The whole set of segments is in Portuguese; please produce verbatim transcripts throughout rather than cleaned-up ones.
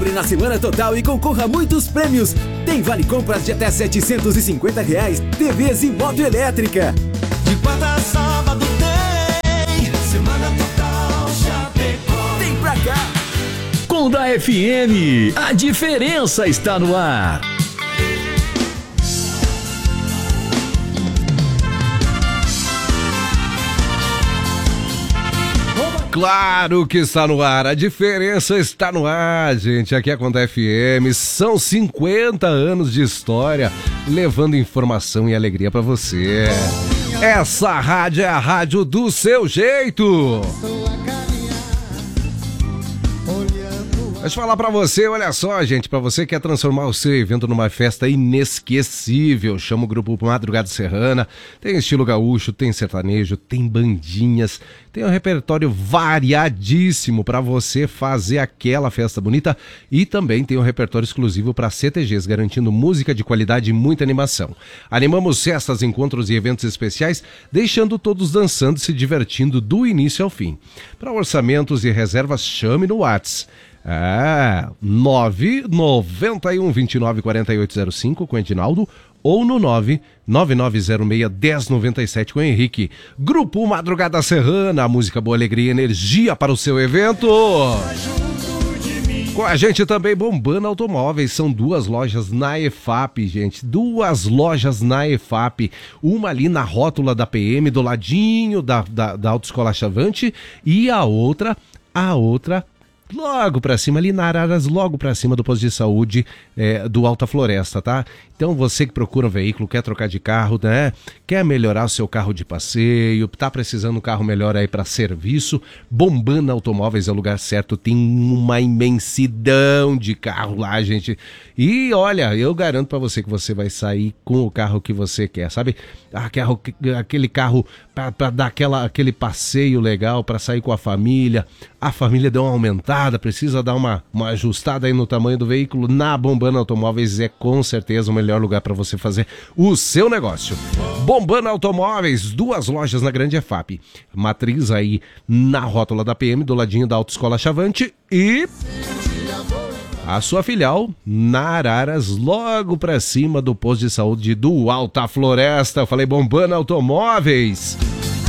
Compre na Semana Total e concorra a muitos prêmios. Tem vale compras de até setecentos e cinquenta reais, T Vs e moto elétrica. De quarta a sábado tem Semana Total Chapecó. Vem pra cá. Com da F M, a diferença está no ar. Claro que está no ar, a diferença está no ar, gente. Aqui é com da F M, são cinquenta anos de história, levando informação e alegria pra você. Essa rádio é a rádio do seu jeito. Deixa eu falar pra você, olha só, gente, pra você que quer transformar o seu evento numa festa inesquecível, chama o grupo Madrugada Serrana. Tem estilo gaúcho, tem sertanejo, tem bandinhas, tem um repertório variadíssimo pra você fazer aquela festa bonita e também tem um repertório exclusivo pra C T Gs, garantindo música de qualidade e muita animação. Animamos festas, encontros e eventos especiais, deixando todos dançando e se divertindo do início ao fim. Para orçamentos e reservas, chame no WhatsApp. É, nove nove um, dois nove, quatro oito zero cinco com o Edinaldo ou no nove nove nove zero seis, um zero nove sete com o Henrique. Grupo Madrugada Serrana, a música, boa alegria e energia para o seu evento. Com a gente também Bombana Automóveis, são duas lojas na E F A P, gente, duas lojas na E F A P, uma ali na rótula da P M, do ladinho da, da, da Autoescola Chavante, e a outra, a outra logo pra cima, ali na Araras, logo pra cima do posto de saúde é, do Alta Floresta, tá? Então você que procura um veículo, quer trocar de carro, né? Quer melhorar o seu carro de passeio, tá precisando de um carro melhor aí pra serviço, Bombana Automóveis é o lugar certo, tem uma imensidão de carro lá, gente. E olha, eu garanto pra você que você vai sair com o carro que você quer, sabe? Aquele carro pra, pra dar aquela, aquele passeio legal, pra sair com a família, a família deu uma aumentada, precisa dar uma, uma ajustada aí no tamanho do veículo, na Bombana Automóveis é com certeza o melhor lugar para você fazer o seu negócio. Bombana Automóveis, duas lojas na Grande E F A P, matriz aí na rótula da P M, do ladinho da Autoescola Chavante, e a sua filial na Araras, logo para cima do posto de saúde do Alta Floresta. Eu falei Bombana Automóveis.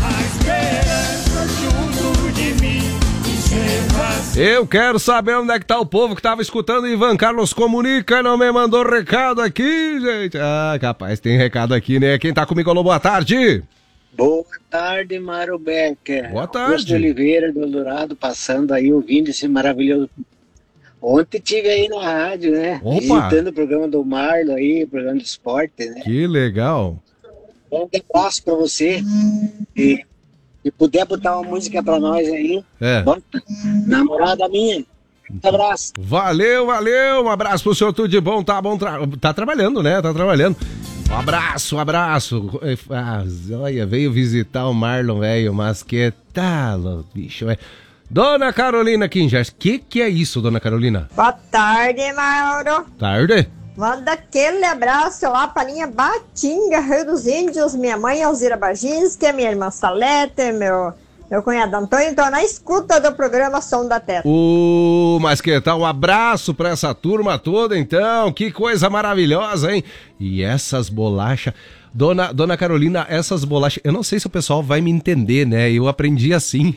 Eu quero saber onde é que tá o povo que tava escutando. Ivan Carlos Comunica, não me mandou recado aqui, gente. Ah, capaz, tem recado aqui, né? Quem tá comigo, alô, boa tarde. Boa tarde, Mário Becker. Boa tarde. Augusto Oliveira do Eldorado, passando aí, ouvindo esse maravilhoso... Ontem tive aí na rádio, né? Opa. Visitando o programa do Marlon aí, o programa de esporte, né? Que legal. Um abraço pra você. E... Se puder botar uma música pra nós aí. É. Bom, namorada minha. Um abraço. Valeu, valeu. Um abraço pro senhor, tudo de bom. Tá bom, tra... tá trabalhando, né? Tá trabalhando. Um abraço, um abraço. Ah, olha, veio visitar o Marlon, velho, mas que tal, bicho, é. Dona Carolina Kinjars, que que é isso, Dona Carolina? Boa tarde, Mauro. Tarde. Manda aquele abraço lá pra minha Batinga, Rio dos Índios, minha mãe Alzira Baginski, minha irmã Salete, meu, meu cunhado Antônio, então na escuta do programa Som da Terra. Uh, mas que tal? Um abraço pra essa turma toda, então, que coisa maravilhosa, hein? E essas bolachas... Dona, Dona Carolina, essas bolachas... Eu não sei se o pessoal vai me entender, né? Eu aprendi assim.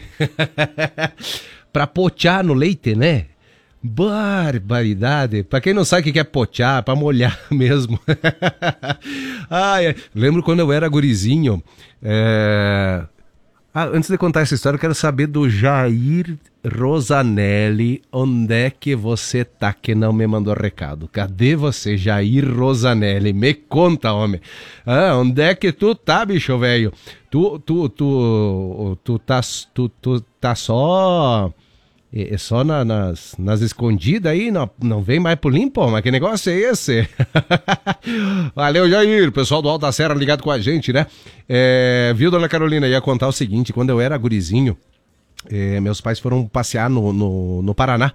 Pra potear no leite, né? Barbaridade. Pra quem não sabe o que é potear, pra molhar mesmo. Ai, lembro quando eu era gurizinho. É... Ah, antes de contar essa história, eu quero saber do Jair Rosanelli. Onde é que você tá que não me mandou recado? Cadê você, Jair Rosanelli? Me conta, homem. Ah, onde é que tu tá, bicho velho? Tu, tu, tu, tu, tá, tu, tu tá só... É só na, nas, nas escondidas aí, não, não vem mais pro limpo, mas que negócio é esse? Valeu, Jair, pessoal do Alto da Serra ligado com a gente, né? É, viu, Dona Carolina, ia contar o seguinte, quando eu era gurizinho, é, meus pais foram passear no, no, no Paraná,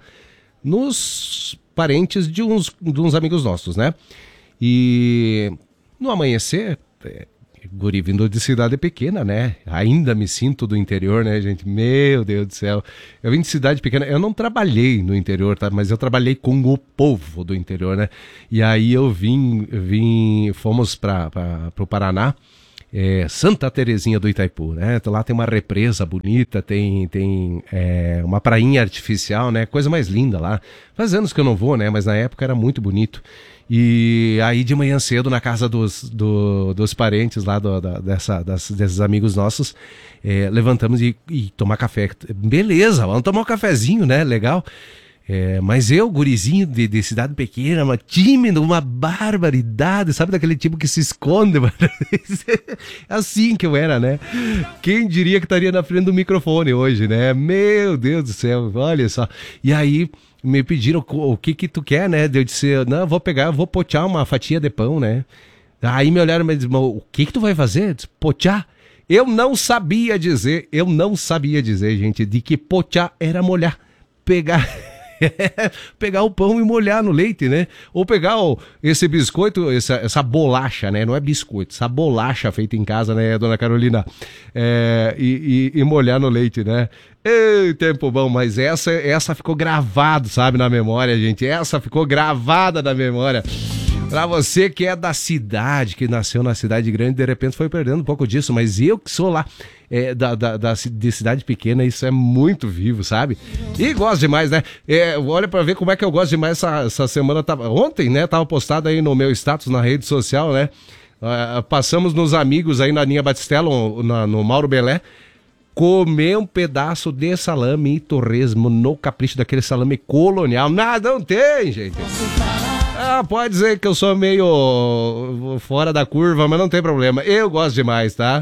nos parentes de uns, de uns amigos nossos, né? E no amanhecer, guri vindo de cidade pequena, né? Ainda me sinto do interior, né, gente? Meu Deus do céu. Eu vim de cidade pequena, eu não trabalhei no interior, tá? Mas eu trabalhei com o povo do interior, né? E aí eu vim, vim fomos para o Paraná, é, Santa Terezinha do Itaipu, né? Lá tem uma represa bonita, tem, tem é, uma prainha artificial, né? Coisa mais linda lá. Faz anos que eu não vou, né? Mas na época era muito bonito. E aí de manhã cedo na casa dos, do, dos parentes lá do, da, dessa, das, desses amigos nossos, é, levantamos e, e tomar café. Beleza, vamos tomar um cafezinho, né? Legal. É, mas eu, gurizinho de, de cidade pequena, uma tímido, uma barbaridade, sabe, daquele tipo que se esconde, mano? Assim que eu era, né? Quem diria que estaria na frente do microfone hoje, né? Meu Deus do céu, olha só. E aí me pediram o, o que que tu quer, né? Eu disse, não, eu vou pegar, eu vou potear uma fatia de pão, né? Aí me olharam e me disseram, o que que tu vai fazer? Eu disse, potear? Eu não sabia dizer, eu não sabia dizer, gente, de que potear era molhar, pegar... pegar o pão e molhar no leite, né? Ou pegar ó, esse biscoito, essa, essa bolacha, né? Não é biscoito, essa bolacha feita em casa, né, dona Carolina? É, e, e, e molhar no leite, né? Ei, tempo bom, mas essa, essa ficou gravado, sabe, na memória, gente. Essa ficou gravada na memória. Pra você que é da cidade, que nasceu na cidade grande, de repente foi perdendo um pouco disso, mas eu que sou lá é, da, da, da, de cidade pequena, isso é muito vivo, sabe? E gosto demais, né? É, olha pra ver como é que eu gosto demais essa, essa semana. Tava, ontem, né? Tava postado aí no meu status na rede social, né? Uh, passamos nos amigos aí na linha Batistella, na, no Mauro Belé, comer um pedaço de salame e torresmo no capricho daquele salame colonial. Nada, não tem, gente. Ah, pode dizer que eu sou meio fora da curva, mas não tem problema. Eu gosto demais, tá?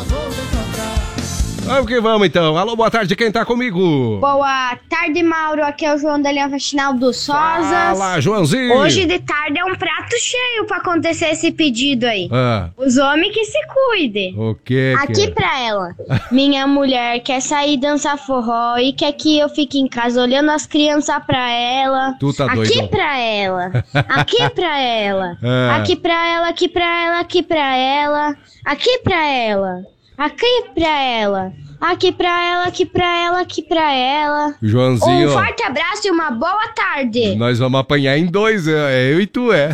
Vamos que vamos, então. Alô, boa tarde, quem tá comigo? Boa tarde, Mauro. Aqui é o João da linha Faxinal dos Sozas. Fala, Joãozinho. Hoje de tarde é um prato cheio pra acontecer esse pedido aí. Ah. Os homens que se cuidem. O que Aqui que é? pra ela. Minha mulher quer sair dançar forró e quer que eu fique em casa olhando as crianças pra ela. Tu tá doido. Aqui pra ela. Aqui pra ela. Ah. Aqui pra ela, aqui pra ela, aqui pra ela. Aqui pra ela. Aqui pra ela, aqui pra ela, aqui pra ela, aqui pra ela. Joãozinho. Um forte abraço e uma boa tarde. Nós vamos apanhar em dois, é eu e tu, é.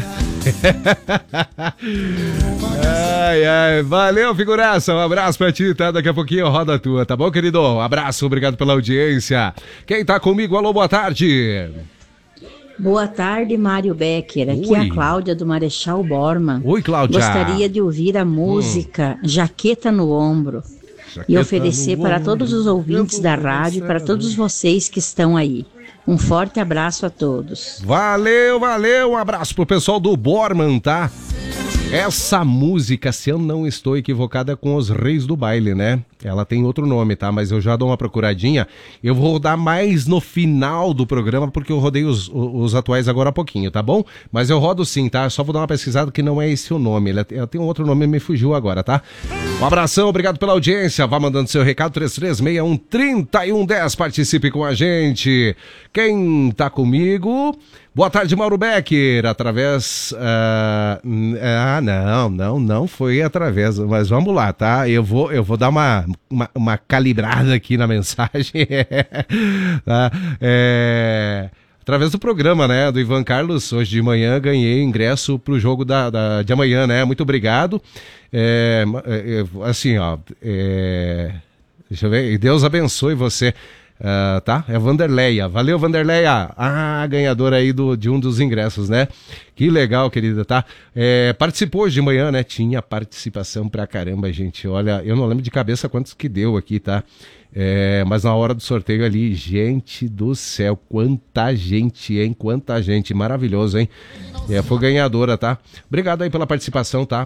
Ai, ai, valeu, figuraça, um abraço pra ti, tá? Daqui a pouquinho roda a tua, tá bom, querido? Um abraço, obrigado pela audiência. Quem tá comigo, alô, boa tarde. Boa tarde, Mário Becker. Aqui Oi. é a Cláudia do Marechal Bormann. Oi, Cláudia. Gostaria de ouvir a música hum. Jaqueta no Ombro Jaqueta e oferecer para ombro. todos os ouvintes da rádio e para todos vocês que estão aí. Um forte abraço a todos. Valeu, valeu. Um abraço pro pessoal do Bormann, tá? Essa música, se eu não estou equivocado, é com os Reis do Baile, né? Ela tem outro nome, tá? Mas eu já dou uma procuradinha. Eu vou rodar mais no final do programa, porque eu rodei os, os atuais agora há pouquinho, tá bom? Mas eu rodo sim, tá? Só vou dar uma pesquisada que não é esse o nome. Ela tem um outro nome e me fugiu agora, tá? Um abração, obrigado pela audiência. Vá mandando seu recado, três três seis um, três um um zero. Participe com a gente. Quem tá comigo? Boa tarde, Mauro Becker. Através... Uh, ah, não, não, não foi através. Mas vamos lá, tá? Eu vou, eu vou dar uma, uma, uma calibrada aqui na mensagem. Tá? É... Através do programa, né, do Ivan Carlos, hoje de manhã ganhei ingresso pro jogo da, da, de amanhã, né, muito obrigado. É, é, assim, ó, é, deixa eu ver, Deus abençoe você, uh, tá? É Vanderleia, valeu Vanderleia, ah, ganhadora aí do, de um dos ingressos, né? Que legal, querida, tá? É, participou hoje de manhã, né? Tinha participação pra caramba, gente, olha, eu não lembro de cabeça quantos que deu aqui, tá? É, mas na hora do sorteio ali, gente do céu, quanta gente, hein? Quanta gente, maravilhoso, hein? É, foi ganhadora, tá? Obrigado aí pela participação, tá?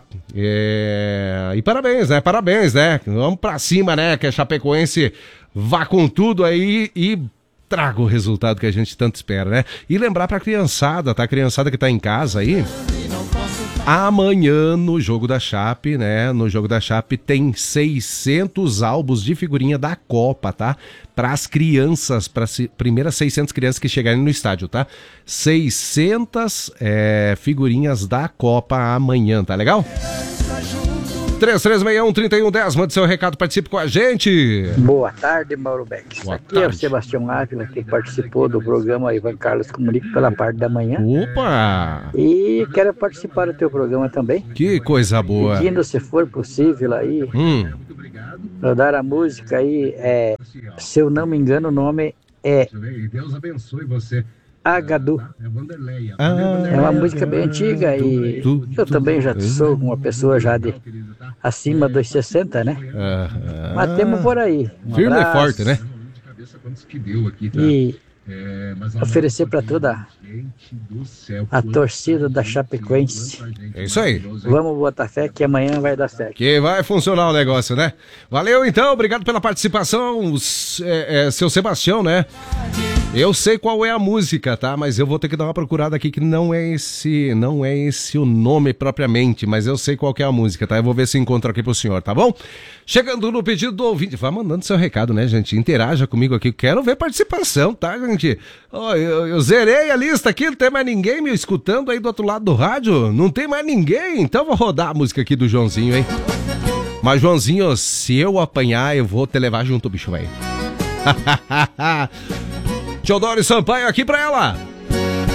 É, e parabéns, né? Parabéns, né? Vamos pra cima, né? Que a Chapecoense vá com tudo aí e traga o resultado que a gente tanto espera, né? E lembrar pra criançada, tá? Criançada que tá em casa aí... Amanhã no Jogo da Chape, né? No Jogo da Chape tem seiscentos álbuns de figurinha da Copa, tá? Para as crianças, para as primeiras seiscentas crianças que chegarem no estádio, tá? seiscentas é, figurinhas da Copa amanhã, tá legal? três três seis um, três um um zero, mande seu recado, participe com a gente. Boa tarde, Mauro Beck. Boa Aqui tarde. é o Sebastião Ávila, que participou do programa Ivan Carlos Comunica pela parte da manhã. Opa! E quero participar do teu programa também. Que coisa boa. Pedindo, se for possível, aí, Hum. pra dar a música aí, é, se eu não me engano, o nome é Deus abençoe você. Agadu. Ah, É uma música bem antiga e eu também já sou uma pessoa já de acima dos sessenta, né? ah, Mas temos por aí. Um firme e abraço. forte, né? E oferecer para toda a torcida da Chapecoense. É isso aí. Vamos botar fé que amanhã vai dar certo. Que vai funcionar o negócio, né? Valeu então, obrigado pela participação, é, é, seu Sebastião, né? Eu sei qual é a música, tá? Mas eu vou ter que dar uma procurada aqui que não é esse, não é esse o nome propriamente, mas eu sei qual que é a música, tá? Eu vou ver se encontro aqui pro senhor, tá bom? Chegando no pedido do ouvinte, vai mandando seu recado, né, gente? Interaja comigo aqui, quero ver participação, tá, gente? Oh, eu, eu zerei a lista aqui, não tem mais ninguém me escutando aí do outro lado do rádio? Não tem mais ninguém? Então vou rodar a música aqui do Joãozinho, hein? Mas, Joãozinho, se eu apanhar, eu vou te levar junto, bicho, velho. Teodoro Sampaio aqui pra ela.